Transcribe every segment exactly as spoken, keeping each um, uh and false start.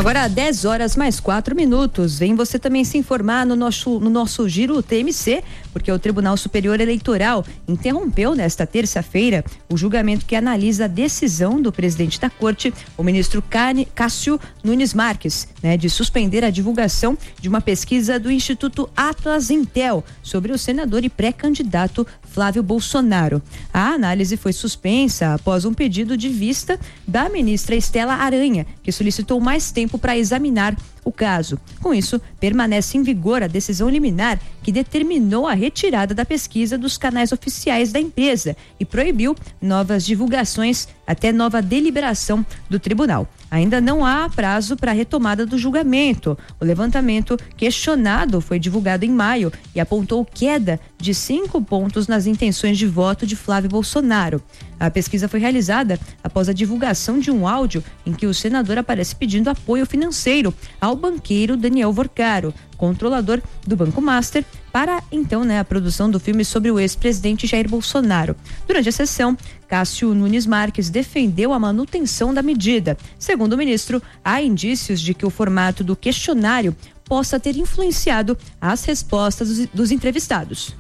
Agora, dez horas mais quatro minutos. Vem você também se informar no nosso, no nosso Giro T M C, porque o Tribunal Superior Eleitoral interrompeu nesta terça-feira o julgamento que analisa a decisão do presidente da Corte, o ministro Cássio Nunes Marques, né, de suspender a divulgação de uma pesquisa do Instituto Atlas Intel sobre o senador e pré-candidato Flávio Bolsonaro. A análise foi suspensa após um pedido de vista da ministra Estela Aranha, que solicitou mais tempo para examinar o caso. Com isso, permanece em vigor a decisão liminar que determinou a retirada da pesquisa dos canais oficiais da empresa e proibiu novas divulgações até nova deliberação do tribunal. Ainda não há prazo para a retomada do julgamento. O levantamento questionado foi divulgado em maio e apontou queda de cinco pontos nas intenções de voto de Flávio Bolsonaro. A pesquisa foi realizada após a divulgação de um áudio em que o senador aparece pedindo apoio financeiro ao banqueiro Daniel Vorcaro, controlador do Banco Master, para então, né, a produção do filme sobre o ex-presidente Jair Bolsonaro. Durante a sessão, Cássio Nunes Marques defendeu a manutenção da medida. Segundo o ministro, há indícios de que o formato do questionário possa ter influenciado as respostas dos, dos entrevistados.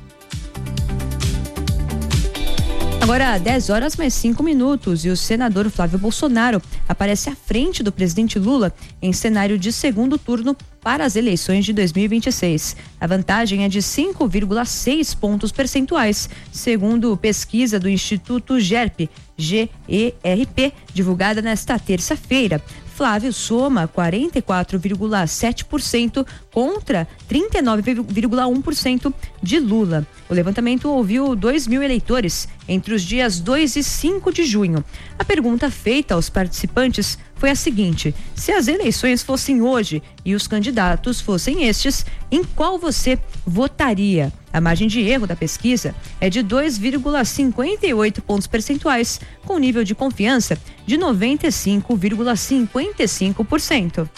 Agora, dez horas mais cinco minutos e o senador Flávio Bolsonaro aparece à frente do presidente Lula em cenário de segundo turno para as eleições de dois mil e vinte e seis. A vantagem é de cinco vírgula seis pontos percentuais, segundo pesquisa do Instituto GERP, G E R P, divulgada nesta terça-feira. Flávio soma quarenta e quatro vírgula sete por cento contra trinta e nove vírgula um por cento de Lula. O levantamento ouviu dois mil eleitores entre os dias dois e cinco de junho. A pergunta feita aos participantes foi a seguinte: se as eleições fossem hoje e os candidatos fossem estes, em qual você votaria? A margem de erro da pesquisa é de dois vírgula cinquenta e oito pontos percentuais, com nível de confiança de noventa e cinco vírgula cinquenta e cinco por cento.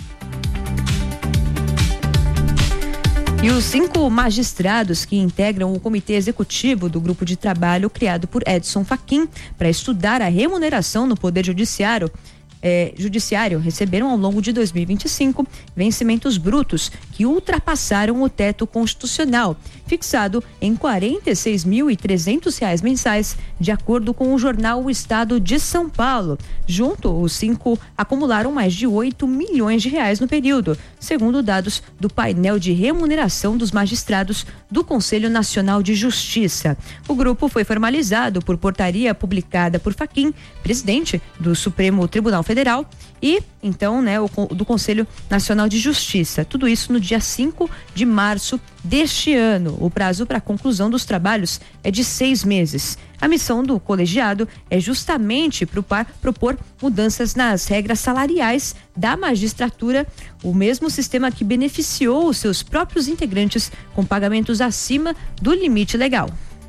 E os cinco magistrados que integram o comitê executivo do grupo de trabalho criado por Edson Fachin para estudar a remuneração no Poder Judiciário É, judiciário receberam ao longo de dois mil e vinte e cinco vencimentos brutos que ultrapassaram o teto constitucional, fixado em quarenta e seis mil e trezentos reais mensais, de acordo com o jornal O Estado de São Paulo. Junto, os cinco acumularam mais de oito milhões de reais no período, segundo dados do painel de remuneração dos magistrados do Conselho Nacional de Justiça. O grupo foi formalizado por portaria publicada por Fachin, presidente do Supremo Tribunal Federal, e então, né, o, do Conselho Nacional de Justiça. Tudo isso no dia cinco de março deste ano. O prazo para a conclusão dos trabalhos é de seis meses. A missão do colegiado é justamente propor, propor mudanças nas regras salariais da magistratura, o mesmo sistema que beneficiou os seus próprios integrantes com pagamentos acima do limite legal.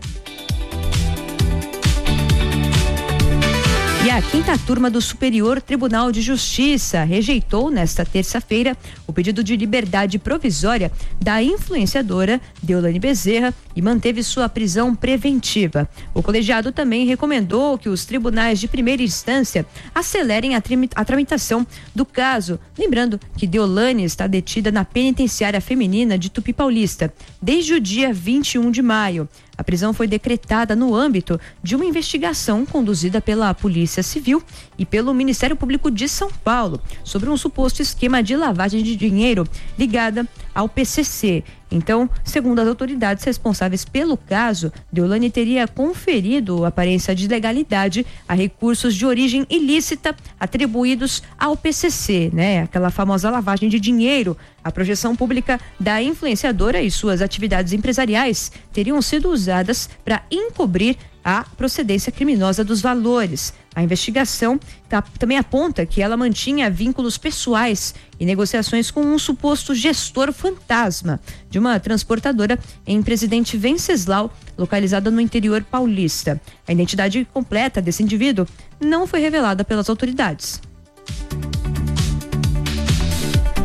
E a quinta turma do Superior Tribunal de Justiça rejeitou nesta terça-feira o pedido de liberdade provisória da influenciadora Deolane Bezerra e manteve sua prisão preventiva. O colegiado também recomendou que os tribunais de primeira instância acelerem a, trim- a tramitação do caso, lembrando que Deolane está detida na penitenciária feminina de Tupi Paulista desde o dia vinte e um de maio. A prisão foi decretada no âmbito de uma investigação conduzida pela Polícia Civil e pelo Ministério Público de São Paulo sobre um suposto esquema de lavagem de dinheiro ligada ao P C C. Então, segundo as autoridades responsáveis pelo caso, Deolane teria conferido aparência de legalidade a recursos de origem ilícita atribuídos ao P C C, né? Aquela famosa lavagem de dinheiro. A projeção pública da influenciadora e suas atividades empresariais teriam sido usadas para encobrir a procedência criminosa dos valores. A investigação tá, também aponta que ela mantinha vínculos pessoais e negociações com um suposto gestor fantasma de uma transportadora em Presidente Venceslau, localizada no interior paulista. A identidade completa desse indivíduo não foi revelada pelas autoridades.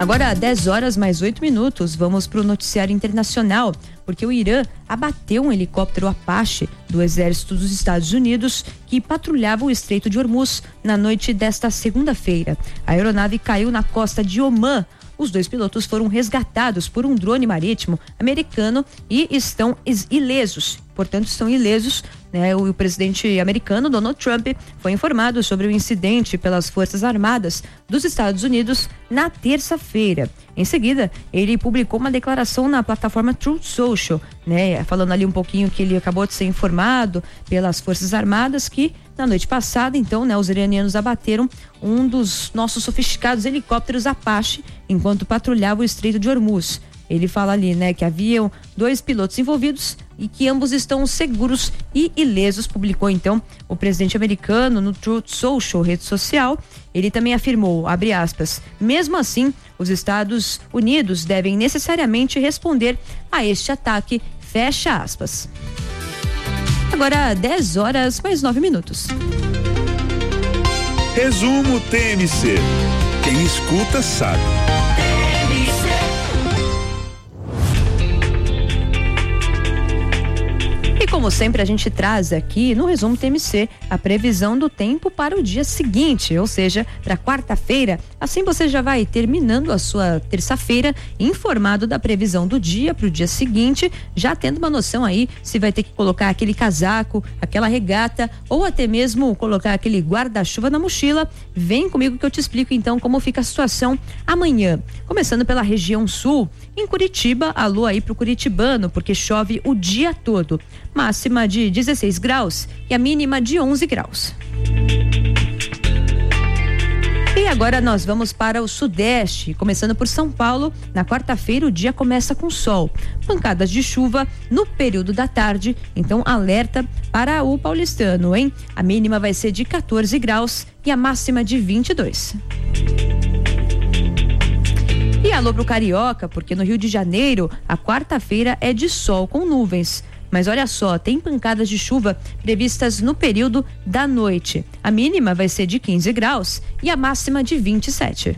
Agora, dez horas mais oito minutos, vamos para o noticiário internacional, porque o Irã abateu um helicóptero Apache do exército dos Estados Unidos que patrulhava o Estreito de Hormuz na noite desta segunda-feira. A aeronave caiu na costa de Omã. Os dois pilotos foram resgatados por um drone marítimo americano e estão ilesos. Portanto, estão ilesos, né? O, o presidente americano, Donald Trump, foi informado sobre o incidente pelas Forças Armadas dos Estados Unidos na terça-feira. Em seguida, ele publicou uma declaração na plataforma Truth Social, né? Falando ali um pouquinho que ele acabou de ser informado pelas Forças Armadas que na noite passada, então, né, os iranianos abateram um dos nossos sofisticados helicópteros Apache enquanto patrulhava o Estreito de Hormuz. Ele fala ali, né, que haviam dois pilotos envolvidos e que ambos estão seguros e ilesos, publicou então o presidente americano no Truth Social, rede social. Ele também afirmou, abre aspas, mesmo assim, os Estados Unidos devem necessariamente responder a este ataque, fecha aspas. Agora, dez horas mais nove minutos. Resumo T M C. Quem escuta sabe. E como sempre a gente traz aqui no Resumo T M C a previsão do tempo para o dia seguinte, ou seja, para quarta-feira. Assim você já vai terminando a sua terça-feira informado da previsão do dia para o dia seguinte, já tendo uma noção aí se vai ter que colocar aquele casaco, aquela regata ou até mesmo colocar aquele guarda-chuva na mochila. Vem comigo que eu te explico então como fica a situação amanhã. Começando pela região sul, em Curitiba, alô aí pro curitibano, porque chove o dia todo. Máxima de dezesseis graus e a mínima de onze graus. E agora nós vamos para o sudeste, começando por São Paulo. Na quarta-feira o dia começa com sol, pancadas de chuva no período da tarde, então alerta para o paulistano, hein? A mínima vai ser de quatorze graus e a máxima de vinte e dois. E alô pro carioca, porque no Rio de Janeiro a quarta-feira é de sol com nuvens. Mas olha só, tem pancadas de chuva previstas no período da noite. A mínima vai ser de quinze graus e a máxima de vinte e sete.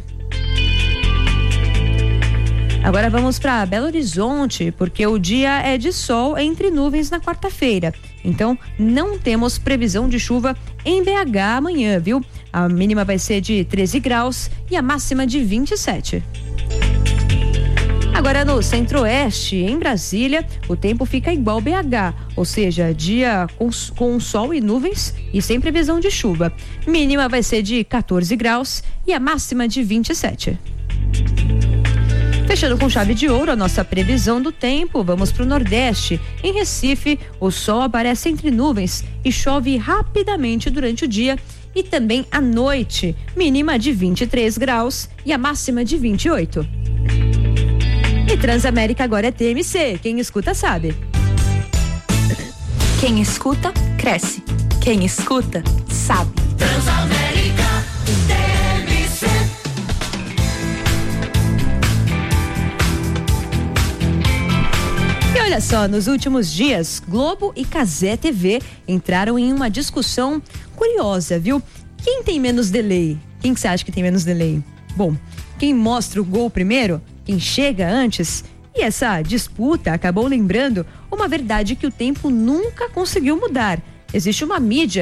Agora vamos para Belo Horizonte, porque o dia é de sol entre nuvens na quarta-feira. Então, não temos previsão de chuva em B H amanhã, viu? A mínima vai ser de treze graus e a máxima de vinte e sete. Agora no centro-oeste, em Brasília, o tempo fica igual B H, ou seja, dia com, com sol e nuvens e sem previsão de chuva. Mínima vai ser de quatorze graus e a máxima de vinte e sete. Fechando com chave de ouro a nossa previsão do tempo, vamos para o Nordeste. Em Recife, o sol aparece entre nuvens e chove rapidamente durante o dia e também à noite. Mínima de vinte e três graus e a máxima de vinte e oito. E Transamérica agora é T M C. Quem escuta sabe. Quem escuta, cresce. Quem escuta, sabe. Transamérica T M C. E olha só, nos últimos dias, Globo e Cazé T V entraram em uma discussão curiosa, viu? Quem tem menos delay? Quem que você acha que tem menos delay? Bom, quem mostra o gol primeiro? Quem chega antes? E essa disputa acabou lembrando uma verdade que o tempo nunca conseguiu mudar. Existe uma mídia